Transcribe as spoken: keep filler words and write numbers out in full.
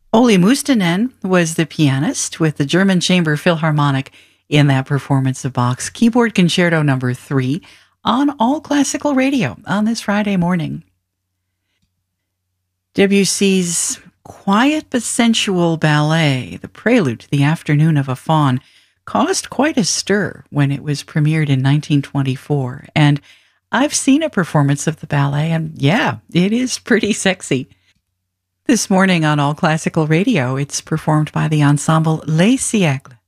Ole Mustonen was the pianist with the German Chamber Philharmonic in that performance of Bach's Keyboard Concerto number three on All Classical Radio on this Friday morning. Debussy's quiet but sensual ballet, The Prelude to the Afternoon of a Faun, caused quite a stir when it was premiered in nineteen twenty-four, and I've seen a performance of the ballet, and yeah, it is pretty sexy. This morning on All Classical Radio, it's performed by the ensemble Les Siècles.